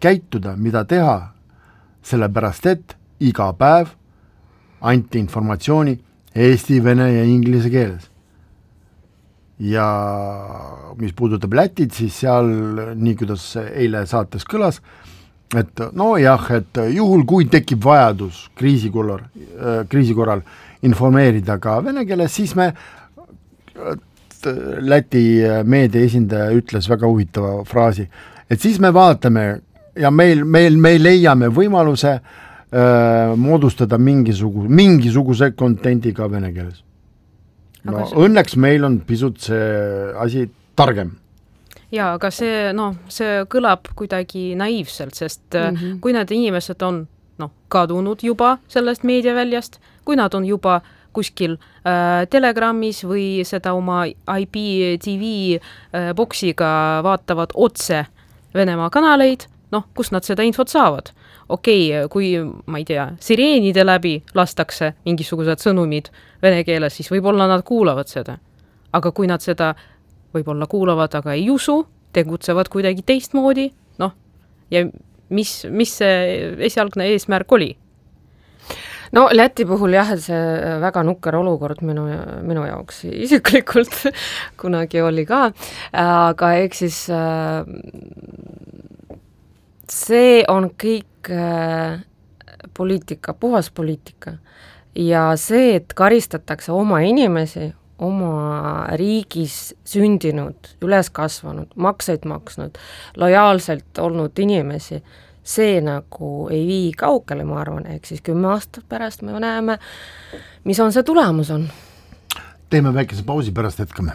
käituda, mida teha, sellepärast et iga päev anti informatsiooni eesti, vene ja inglise keeles. Ja mis puudutab Lätit, siis seal, nii kuidas eile saates kõlas, et no jah, et juhul kui tekib vajadus kriisi korral informeerida ka vene keeles, siis me Läti meedia esindaja ütles väga huvitava fraasi, et siis me vaatame ja meil leiame võimaluse moodustada mingisuguse kontendiga vene keeles. No, õnneks meil on pisut see asi targem. Ja, aga see kõlab kuidagi naiivselt, sest kui need inimesed on kadunud juba sellest meediaväljast, kui nad on juba kuskil Telegrammis või seda oma IPTV boksiga vaatavad otse Venemaa kanaleid, kus nad seda infot saavad. Okei, kui, ma ei tea, sireenide läbi lastakse mingisugused sõnumid vene keeles, siis võib-olla nad kuulavad seda. Aga kui nad seda võib-olla kuulavad, aga ei usu, tegutsevad kuidagi teistmoodi, ja mis see esialgne eesmärk oli? No Läti puhul jah, see väga nukker olukord minu jaoks isiklikult kunagi oli ka, aga eks siis see on kõik poliitika, puhas poliitika ja see, et karistatakse oma inimesi, oma riigis sündinud, üles kasvanud, makseid maksnud, lojaalselt olnud inimesi, see nagu ei vii kaugele, ma arvan, ehk siis 10 aastat pärast me näeme, mis on see tulemus on. Teeme väikese pausi, pärast hetkame.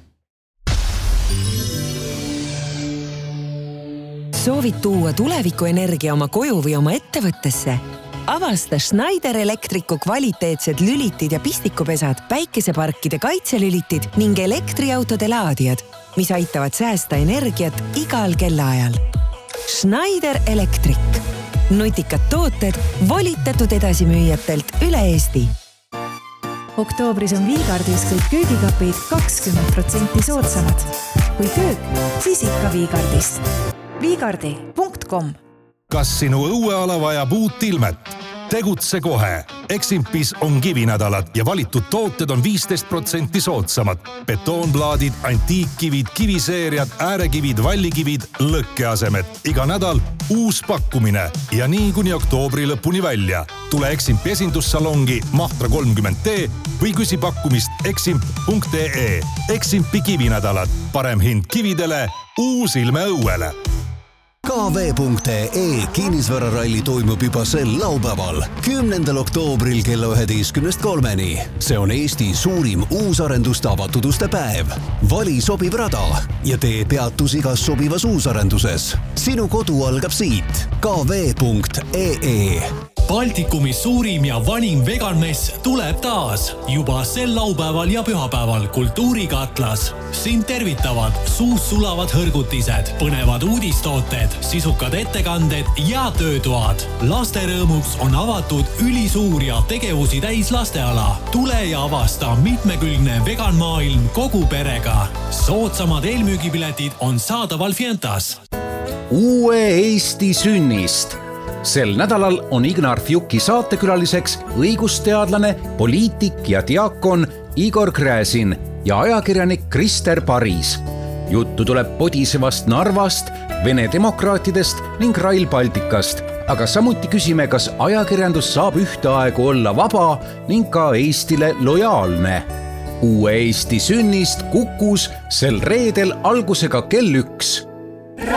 Soovid tuua tulevikuenergia oma koju või oma ettevõttesse? Avasta Schneider Electricu kvaliteetsed lülitid ja pistikupesad, päikeseparkide kaitselülitid ning elektriautode laadijad, mis aitavad säästa energiat igal kellaajal. Schneider Electric. Nutikad tooted volitatud edasimüüjatelt üle Eesti. Oktoobris on Viigardis kõik köögikapid 20% soodsamad. Kui köök, siis ikka Viigardis. Viigardi.com. Kas sinu õueala vajab uut ilmet? Tegutse kohe. Eximpis on kivinädalad ja valitud tooted on 15% soodsamad. Betoonplaadid, antiikkivid, kiviseeriad, äärekivid, vallikivid, lõkkeasemed. Iga nädal uus pakkumine ja nii kuni oktoobri lõpuni välja. Tule Eximpi esindussalongi Mahtra 30T või küsi pakkumist eximp.ee. Eximpi kivinädalad. Parem hind kividele, uus ilme õuele. KV.ee kinnisvararalli toimub juba sel laupäeval, 10. oktoobril kella 11.3. See on Eesti suurim uusarenduste avatud uste päev. Vali sobiv rada ja tee peatus igas sobivas uusarenduses. Sinu kodu algab siit. KV.ee. Baltikumi suurim ja vanim veganmess tuleb taas juba sel laupäeval ja pühapäeval Kultuurikatlas. Siin tervitavad suus sulavad hõrgutised, põnevad uudistooted, sisukad ettekanded ja töötoad. Lasterõõmuks on avatud ülisuur ja tegevusi täis lasteala. Tule ja avasta mitmekülgne veganmaailm kogu perega. Soodsamad eelmüügipiletid on saadaval Fientas. Uue Eesti sünnist. Sel nädalal on Ignar Fjuki saatekülaliseks õigusteadlane, poliitik ja diakon Igor Gräzin ja ajakirjanik Krister Paris. Juttu tuleb podisevast Narvast, Vene demokraatidest ning Rail Balticast, aga samuti küsime, kas ajakirjandus saab ühteaegu olla vaba ning ka Eestile lojaalne. Uue Eesti sünnist Kukus sel reedel algusega kell 1.